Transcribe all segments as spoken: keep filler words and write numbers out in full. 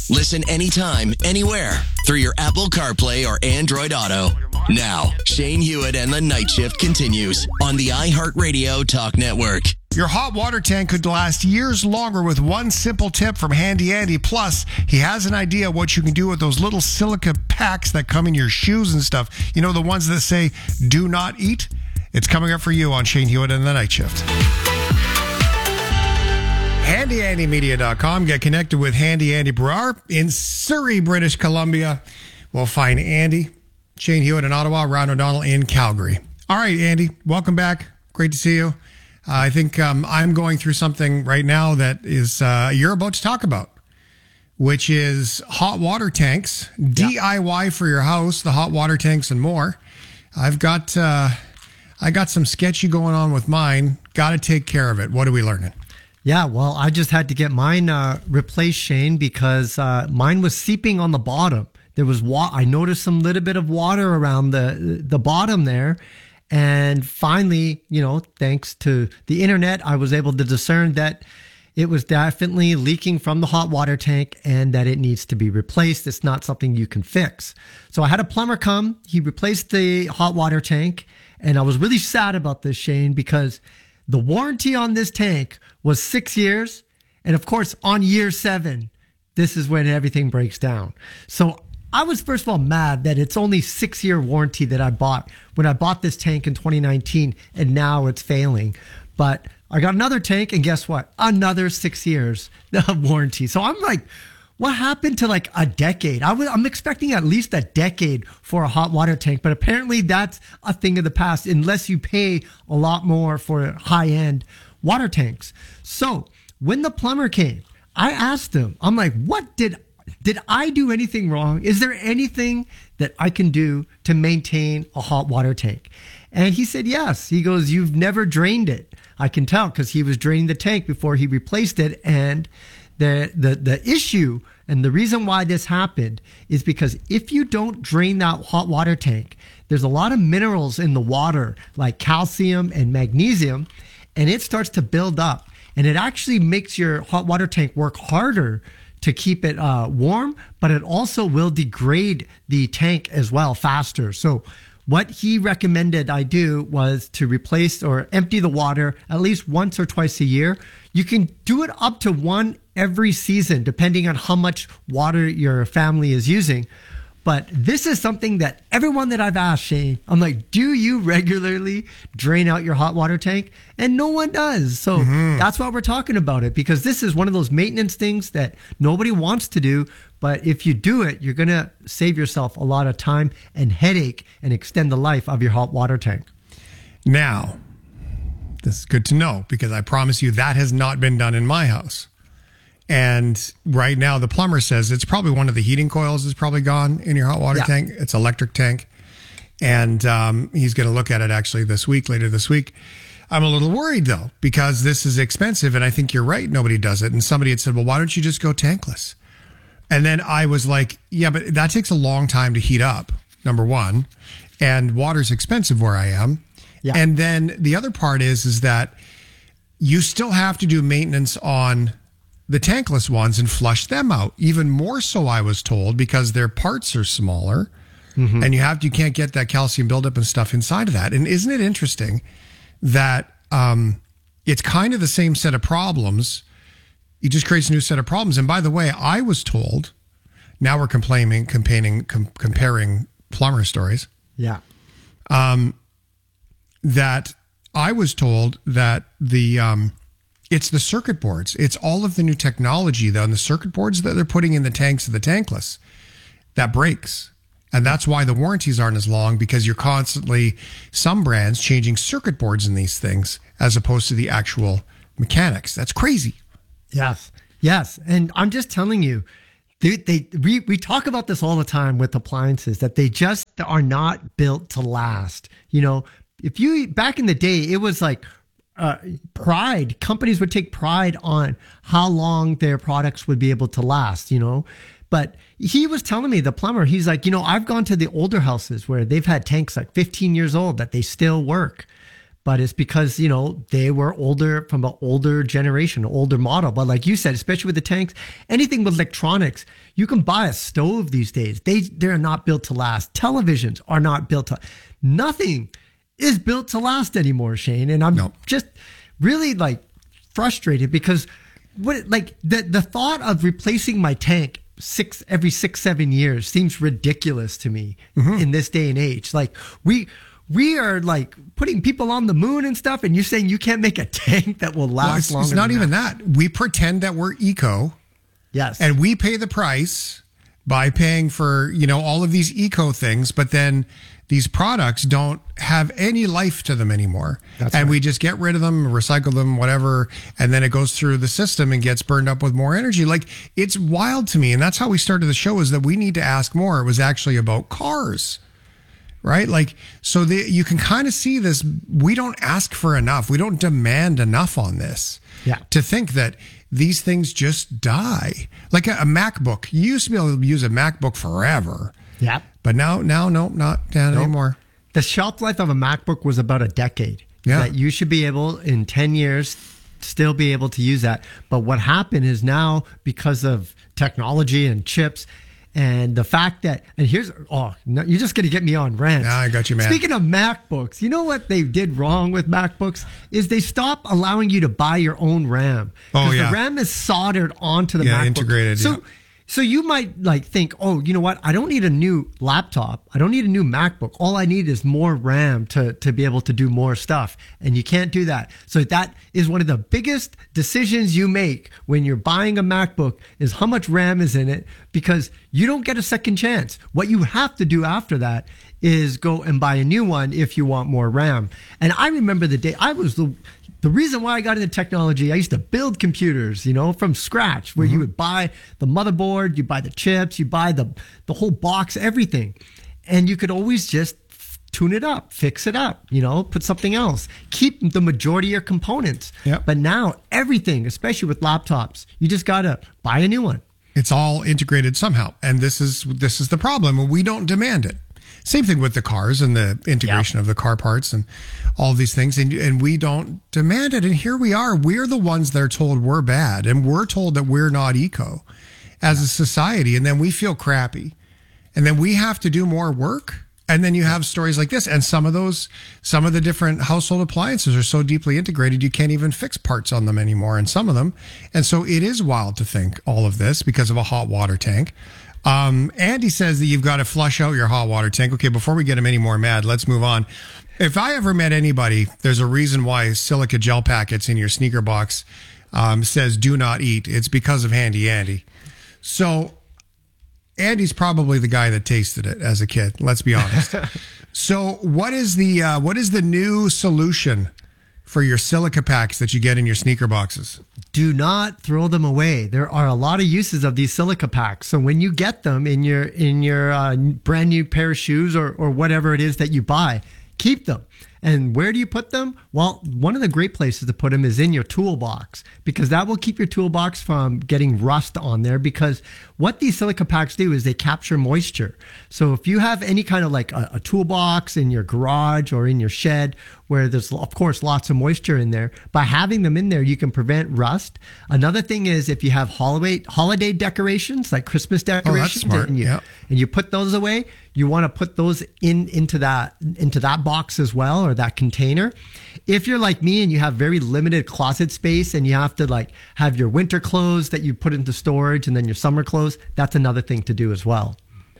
Listen anytime, anywhere through your Apple CarPlay or Android Auto. Now, Shane Hewitt and the Night Shift continues on the iHeartRadio Talk Network. Your hot water tank could last years longer with one simple tip from Handy Andy. Plus, he has an idea what you can do with those little silica packs that come in your shoes and stuff. You know, the ones that say, do not eat? It's coming up for you on Shane Hewitt and the Night Shift. handy andy media dot com. Get connected with Handy Andy Brar in Surrey, British Columbia. We'll find Andy, Shane Hewitt in Ottawa, Ryan O'Donnell in Calgary. All right, Andy, welcome back. Great to see you. Uh, I think um, I'm going through something right now that is uh, you're about to talk about, which is hot water tanks, yeah. D I Y for your house, the hot water tanks and more. I've got uh, I got some sketchy going on with mine. Got to take care of it. What are we learning? Yeah, well, I just had to get mine uh, replaced, Shane, because uh, mine was seeping on the bottom. There was wa- I noticed some little bit of water around the the bottom there. And finally, you know, thanks to the internet, I was able to discern that it was definitely leaking from the hot water tank and that it needs to be replaced. It's not something you can fix. So I had a plumber come. He replaced the hot water tank. And I was really sad about this, Shane, because the warranty on this tank was six years. And of course, on year seven, this is when everything breaks down. So I was, first of all, mad that it's only six-year warranty that I bought when I bought this tank in twenty nineteen, and now it's failing. But I got another tank, and guess what? Another six years of warranty. So I'm like, what happened to like a decade? I was, I'm expecting at least a decade for a hot water tank, but apparently that's a thing of the past unless you pay a lot more for high-end water tanks. So when the plumber came, I asked him, I'm like, what did Did I do anything wrong? Is there anything that I can do to maintain a hot water tank? And he said, yes. He goes, you've never drained it. I can tell because he was draining the tank before he replaced it. And the, the, the issue and the reason why this happened is because if you don't drain that hot water tank, there's a lot of minerals in the water like calcium and magnesium, and it starts to build up. And it actually makes your hot water tank work harder to keep it uh, warm, but it also will degrade the tank as well faster. So what he recommended I do was to replace or empty the water at least once or twice a year. You can do it up to one every season, depending on how much water your family is using. But this is something that everyone that I've asked, Shane, I'm like, do you regularly drain out your hot water tank? And no one does. So mm-hmm. that's why we're talking about it, because this is one of those maintenance things that nobody wants to do. But if you do it, you're going to save yourself a lot of time and headache and extend the life of your hot water tank. Now, this is good to know, because I promise you that has not been done in my house. And right now, the plumber says it's probably one of the heating coils is probably gone in your hot water yeah. tank. It's electric tank. And um, he's going to look at it actually this week, later this week. I'm a little worried, though, because this is expensive. And I think you're right. Nobody does it. And somebody had said, well, why don't you just go tankless? And then I was like, yeah, but that takes a long time to heat up, number one. And water's expensive where I am. Yeah. And then the other part is, is that you still have to do maintenance on the tankless ones and flush them out. Even more so, I was told, because their parts are smaller, mm-hmm. and you have you can't get that calcium buildup and stuff inside of that. And isn't it interesting that um, it's kind of the same set of problems? It just creates a new set of problems. And by the way, I was told, now we're complaining, comparing, com- comparing plumber stories. Yeah. Um, that I was told that the um, it's the circuit boards. It's all of the new technology, though, and the circuit boards that they're putting in the tanks of the tankless that breaks. And that's why the warranties aren't as long, because you're constantly, some brands, changing circuit boards in these things as opposed to the actual mechanics. That's crazy. Yes. Yes. And I'm just telling you, they, they we, we talk about this all the time with appliances, that they just are not built to last. You know, if you, back in the day, it was like, Uh, pride. Companies would take pride on how long their products would be able to last, you know. But he was telling me, the plumber, he's like, you know, I've gone to the older houses where they've had tanks like fifteen years old that they still work. but it's because, you know, they were older, from an older generation, older model. But like you said, especially with the tanks, anything with electronics, you can buy a stove these days. They, they're not built to last. Televisions are not built to, nothing is built to last anymore, Shane. And I'm no. just really like frustrated because what, like the, the thought of replacing my tank six every six, seven years seems ridiculous to me mm-hmm. in this day and age. Like we, we are like putting people on the moon and stuff, and you're saying you can't make a tank that will last well, it's, longer. It's not than even that. that. We pretend that we're eco. Yes. And we pay the price by paying for, you know, all of these eco things, but then these products don't have any life to them anymore. That's and right. we just get rid of them, recycle them, whatever, and then it goes through the system and gets burned up with more energy. Like, it's wild to me. And that's how we started the show, is that we need to ask more. It was actually about cars, right? Like, so the, you can kind of see this. We don't ask for enough. We don't demand enough on this. Yeah. To think that these things just die. Like a, a MacBook. You used to be able to use a MacBook forever. Yeah. But now, now, no, not, not nope. anymore. The shelf life of a MacBook was about a decade. Yeah. That you should be able, in ten years, still be able to use that. But what happened is now, because of technology and chips, and the fact that, and here's, oh, no, you're just going to get me on rant. Yeah, I got you, man. Speaking of MacBooks, you know what they did wrong with MacBooks is they stopped allowing you to buy your own RAM. Oh, yeah. The RAM is soldered onto the yeah, MacBook. integrated, so, yeah. So you might like think, oh, you know what? I don't need a new laptop. I don't need a new MacBook. All I need is more RAM to, to be able to do more stuff. And you can't do that. So that is one of the biggest decisions you make when you're buying a MacBook, is how much RAM is in it, because you don't get a second chance. What you have to do after that is go and buy a new one if you want more RAM. And I remember the day I was the The reason why I got into technology, I used to build computers, you know, from scratch, where mm-hmm. you would buy the motherboard, you buy the chips, you buy the, the whole box, everything. And you could always just tune it up, fix it up, you know, put something else, keep the majority of your components. Yep. But now everything, especially with laptops, you just got to buy a new one. It's all integrated somehow. And this is, this is the problem. We don't demand it. Same thing with the cars and the integration yep. of the car parts and all these things. And, and we don't demand it. And here we are. We're the ones that are told we're bad. And we're told that we're not eco as a society. And then we feel crappy. And then we have to do more work. And then you have stories like this. And some of those, some of the different household appliances are so deeply integrated, you can't even fix parts on them anymore. And some of them. And so it is wild to think all of this because of a hot water tank. Um, Andy says that you've got to flush out your hot water tank. Okay, before we get him any more mad, let's move on. If I ever met anybody, there's a reason why silica gel packets in your sneaker box um, says do not eat. It's because of Handy Andy. So Andy's probably the guy that tasted it as a kid. Let's be honest. So what is the uh, what is the new solution for your silica packs that you get in your sneaker boxes? Do not throw them away. There are a lot of uses of these silica packs. So when you get them in your in your uh, brand new pair of shoes or or whatever it is that you buy, keep them. And where do you put them? Well, one of the great places to put them is in your toolbox, because that will keep your toolbox from getting rust on there. Because what these silica packs do is they capture moisture. So if you have any kind of like a, a toolbox in your garage or in your shed where there's, of course, lots of moisture in there, by having them in there, you can prevent rust. Another thing is if you have holiday holiday decorations, like Christmas decorations, oh, that's smart. and you Yep. and you put those away, you want to put those in into that into that box as well, or that container. If you're like me and you have very limited closet space and you have to like have your winter clothes that you put into storage and then your summer clothes, that's another thing to do as well.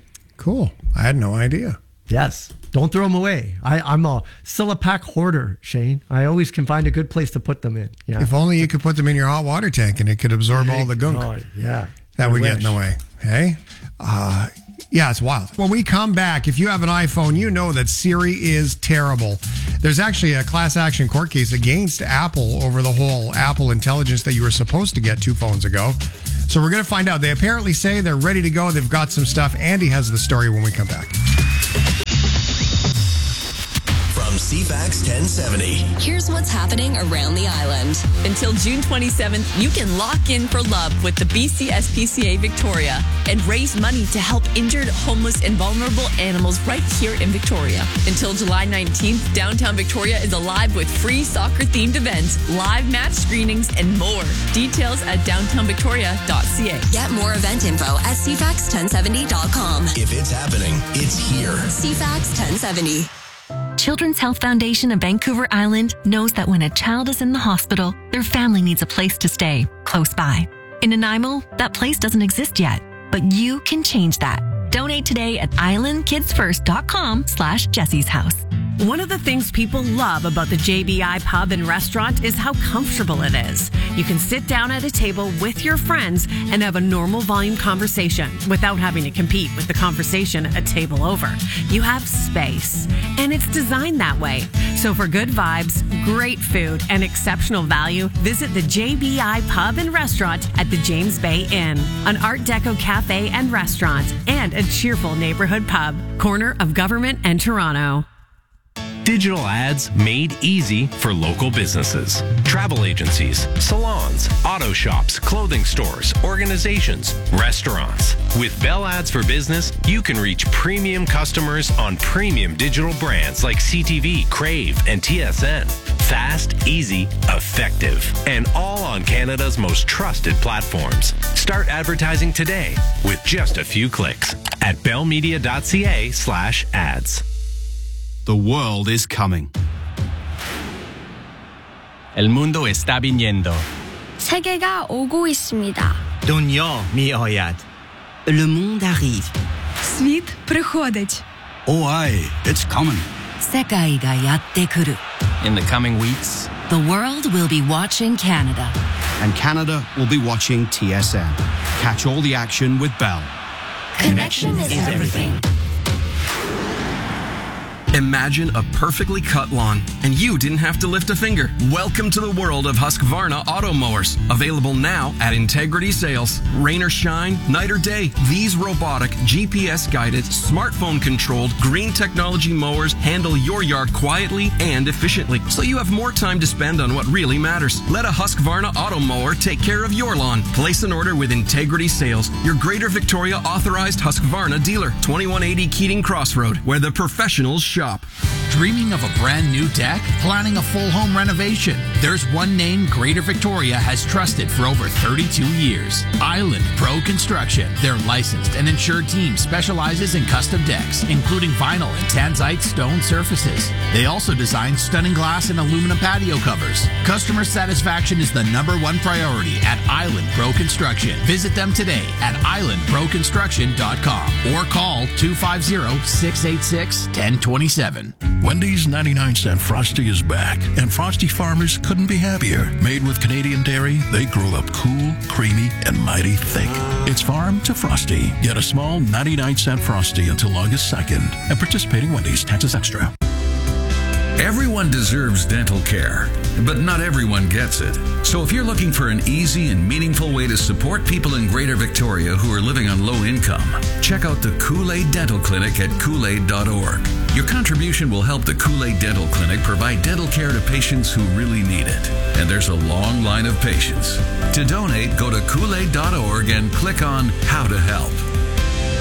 Cool. I had no idea. Yes. Don't throw them away. I, I'm a Silipack hoarder, Shane. I always can find a good place to put them in. Yeah. If only you could put them in your hot water tank and it could absorb all the gunk. Oh, yeah. That I would wish. get in the way. Hey? Uh, yeah, it's wild. When we come back, if you have an iPhone, you know that Siri is terrible. There's actually a class action court case against Apple over the whole Apple Intelligence that you were supposed to get two phones ago. So we're going to find out. They apparently say they're ready to go. They've got some stuff. Andy has the story when we come back. From C FAX ten seventy. Here's what's happening around the island. Until June twenty-seventh, you can lock in for love with the B C S P C A Victoria and raise money to help injured, homeless, and vulnerable animals right here in Victoria. Until July nineteenth, downtown Victoria is alive with free soccer-themed events, live match screenings, and more. Details at downtown victoria dot c a. Get more event info at c fax ten seventy dot com. If it's happening, it's here. C FAX ten seventy. Children's Health Foundation of Vancouver Island knows that when a child is in the hospital, their family needs a place to stay close by. In Nanaimo, that place doesn't exist yet, but you can change that. Donate today at island kids first dot com slash Jessie's House. One of the things people love about the J B I Pub and Restaurant is how comfortable it is. You can sit down at a table with your friends and have a normal volume conversation without having to compete with the conversation a table over. You have space, and it's designed that way. So for good vibes, great food, and exceptional value, visit the J B I Pub and Restaurant at the James Bay Inn, an Art Deco cafe and restaurant, and a cheerful neighborhood pub, corner of Government and Toronto. Digital ads made easy for local businesses. Travel agencies, salons, auto shops, clothing stores, organizations, restaurants. With Bell Ads for Business, you can reach premium customers on premium digital brands like C T V, Crave, and T S N. Fast, easy, effective, and all on Canada's most trusted platforms. Start advertising today with just a few clicks at bell media dot c a slash ads. The world is coming. El mundo está viniendo. 세계가 오고 있습니다. Dunya 미어야d. Le monde arrive. Світ приходить. Oh, aye, it's coming. 世界がやってくる. In the coming weeks, The world will be watching Canada. and Canada will be watching T S N. Catch all the action with Bell. Connection is everything. Imagine a perfectly cut lawn, and you didn't have to lift a finger. Welcome to the world of Husqvarna Auto Mowers. Available now at Integrity Sales. Rain or shine, night or day, these robotic, G P S-guided, smartphone-controlled, green technology mowers handle your yard quietly and efficiently, so you have more time to spend on what really matters. Let a Husqvarna Auto Mower take care of your lawn. Place an order with Integrity Sales, your Greater Victoria authorized Husqvarna dealer. twenty-one eighty Keating Crossroad, where the professionals shop. Dreaming of a brand new deck? Planning a full home renovation? There's one name Greater Victoria has trusted for over thirty-two years. Island Pro Construction. Their licensed and insured team specializes in custom decks, including vinyl and tanzite stone surfaces. They also design stunning glass and aluminum patio covers. Customer satisfaction is the number one priority at Island Pro Construction. Visit them today at island pro construction dot com or call two five zero, six eight six, one zero two seven. Wendy's ninety-nine cent Frosty is back, and Frosty farmers couldn't be happier. Made with Canadian dairy, they grow up cool, creamy, and mighty thick. It's farm to Frosty. Get a small ninety-nine cent Frosty until August second. At participating Wendy's, taxes extra. Everyone deserves dental care, but not everyone gets it. So if you're looking for an easy and meaningful way to support people in Greater Victoria who are living on low income, check out the Kool-Aid Dental Clinic at kool aid dot org. Your contribution will help the Kool-Aid Dental Clinic provide dental care to patients who really need it. And there's a long line of patients. To donate, go to kool aid dot org and click on How to Help.